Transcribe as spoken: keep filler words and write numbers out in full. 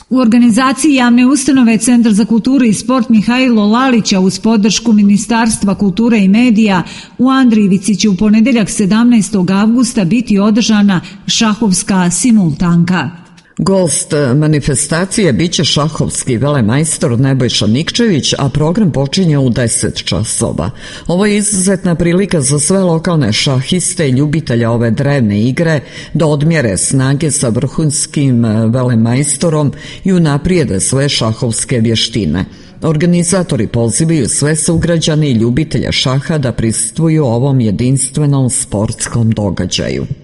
U organizaciji javne ustanove Centar za kulturu i sport Mihajlo Lalića uz podršku Ministarstva kulture i medija u Andrijevici će u ponedjeljak sedamnaestog avgusta biti održana šahovska simultanka. Gost manifestacije biće šahovski velemajstor Nebojša Nikčević, a program počinje u deset časova. Ovo je izuzetna prilika za sve lokalne šahiste i ljubitelja ove drevne igre da odmjere snage sa vrhunskim velemajstorom i unaprijede svoje šahovske vještine. Organizatori pozivaju sve sugrađane i ljubitelja šaha da prisustvuju ovom jedinstvenom sportskom događaju.